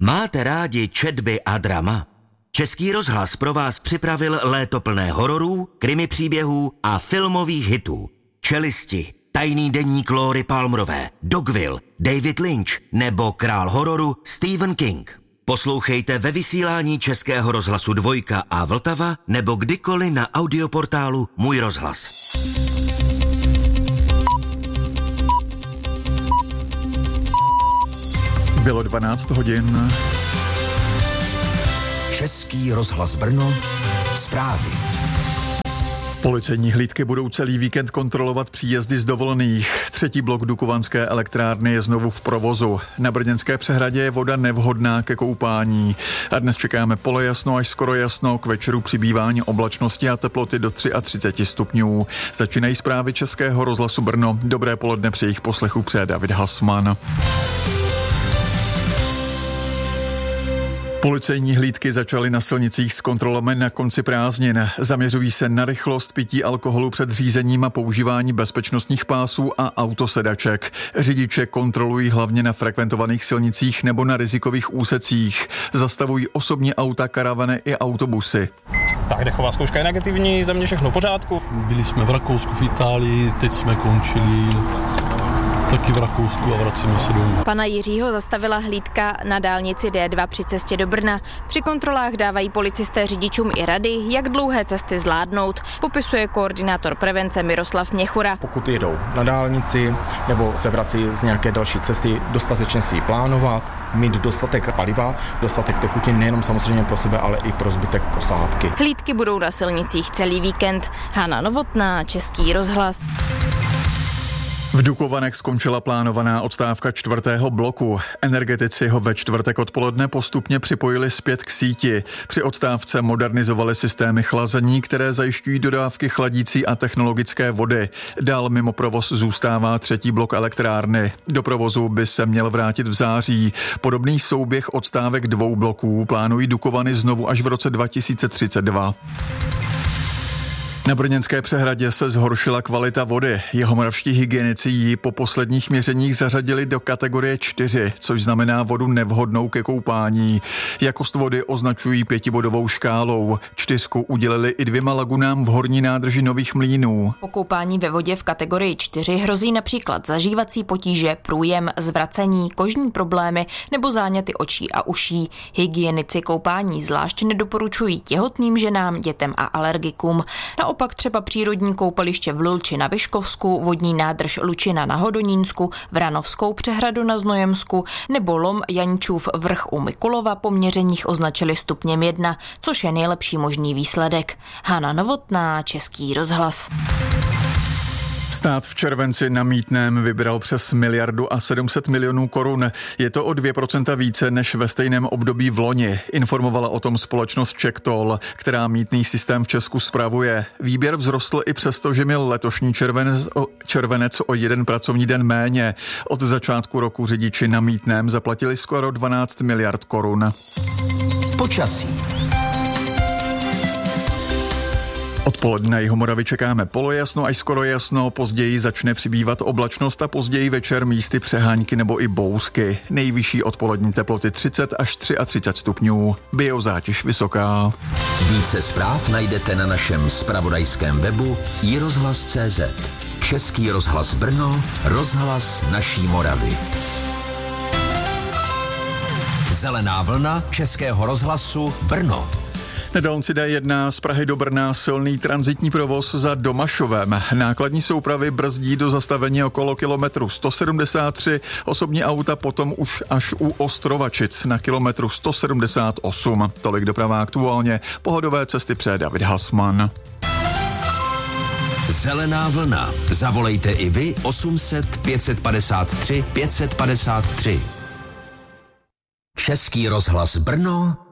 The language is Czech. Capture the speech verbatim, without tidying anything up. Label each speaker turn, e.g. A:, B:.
A: Máte rádi četby a drama? Český rozhlas pro vás připravil léto plné hororů, krimi příběhů a filmových hitů. Čelisti, Tajný deník Lóry Palmerové, Dogville, David Lynch nebo král hororu Stephen King. Poslouchejte ve vysílání Českého rozhlasu Dvojka a Vltava nebo kdykoliv na audioportálu Můj rozhlas.
B: Bylo dvanáct hodin.
A: Český rozhlas Brno, zprávy.
B: Policejní hlídky budou celý víkend kontrolovat příjezdy z dovolených. Třetí blok Dukovanské elektrárny je znovu v provozu. Na Brněnské přehradě je voda nevhodná ke koupání. A dnes čekáme polojasno až skoro jasno, k večeru přibývání oblačnosti a teploty do třicet tři stupňů. Začínají zprávy Českého rozhlasu Brno. Dobré poledne, při jejich poslechu přeje David Hasman. Policejní hlídky začaly na silnicích s kontrolami na konci prázdnin. Zaměřují se na rychlost, pití alkoholu před řízením a používání bezpečnostních pásů a autosedaček. Řidiče kontrolují hlavně na frekventovaných silnicích nebo na rizikových úsecích. Zastavují osobní auta, karavany i autobusy.
C: Tak, dechová zkouška je negativní, za mě všechno v pořádku.
D: Byli jsme v Rakousku, v Itálii, teď jsme končili taky v Rakousku a vracíme se domů.
E: Pana Jiřího zastavila hlídka na dálnici D dva při cestě do Brna. Při kontrolách dávají policisté řidičům i rady, jak dlouhé cesty zvládnout, popisuje koordinátor prevence Miroslav Měchura.
F: Pokud jedou na dálnici nebo se vrací z nějaké další cesty, dostatečně si ji plánovat, mít dostatek paliva, dostatek tekutin nejenom samozřejmě pro sebe, ale i pro zbytek posádky.
E: Hlídky budou na silnicích celý víkend. Hana Novotná, Český rozhlas.
B: V Dukovanech skončila plánovaná odstávka čtvrtého bloku. Energetici ho ve čtvrtek odpoledne postupně připojili zpět k síti. Při odstávce modernizovali systémy chlazení, které zajišťují dodávky chladící a technologické vody. Dál mimo provoz zůstává třetí blok elektrárny. Do provozu by se měl vrátit v září. Podobný souběh odstávek dvou bloků plánují Dukovany znovu až v roce dva tisíce třicet dva. Na Brněnské přehradě se zhoršila kvalita vody. Jihomoravští hygienici ji po posledních měřeních zařadili do kategorie čtyři, což znamená vodu nevhodnou ke koupání. Jakost vody označují pětibodovou škálou. Čtyřku udělili i dvěma lagunám v horní nádrži Nových Mlýnů.
E: Po koupání ve vodě v kategorii čtyři hrozí například zažívací potíže, průjem, zvracení, kožní problémy nebo záněty očí a uší. Hygienici koupání zvlášť nedoporučují těhotným ženám, dětem a alergikům. Na Naopak třeba přírodní koupaliště v Lulči na Vyškovsku, vodní nádrž Lučina na Hodonínsku, Vranovskou přehradu na Znojemsku nebo lom Janíčův vrch u Mikulova po měřeních označili stupněm jedna, což je nejlepší možný výsledek. Hana Novotná, Český rozhlas.
B: Stát v červenci na mýtném vybral přes miliardu a sedm set milionů korun. Je to o dvě procenta více než ve stejném období v loni. Informovala o tom společnost CzechToll, která mýtný systém v Česku spravuje. Výběr vzrostl i přesto, že měl letošní červenec o, červenec o jeden pracovní den méně. Od začátku roku řidiči na mýtném zaplatili skoro dvanáct miliard korun.
A: Počasí.
B: Odpoledne na Jihomoravě čekáme polojasno až skoro jasno, později začne přibývat oblačnost a později večer místy přehánky nebo i bouřky. Nejvyšší odpolední teploty třicet až třicet tři stupňů. Biozátěž vysoká.
A: Více zpráv najdete na našem zpravodajském webu i rozhlas tečka cé zet. Český rozhlas Brno, rozhlas naší Moravy. Zelená vlna Českého rozhlasu Brno.
B: Na dálnici D jedna z Prahy do Brna silný tranzitní provoz za Domašovem. Nákladní soupravy brzdí do zastavení okolo kilometru sto sedmdesát tři, osobní auta potom už až u Ostrovačic na kilometru sto sedmdesát osm. Tolik doprava aktuálně. Pohodové cesty přeje David Hasman.
A: Zelená vlna. Zavolejte i vy osm set pět padesát tři pět padesát tři. Český rozhlas Brno,